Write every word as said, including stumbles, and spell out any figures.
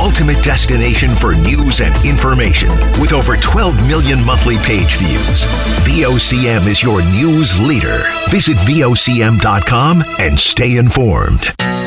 ultimate destination for news and information with over twelve million monthly page views. V O C M is your news leader. Visit V O C M dot com and stay informed.